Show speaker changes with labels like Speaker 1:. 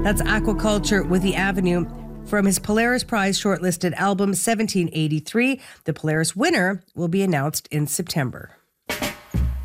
Speaker 1: That's Aquaculture with the Avenue from his Polaris Prize shortlisted album 1783. The Polaris winner will be announced in September.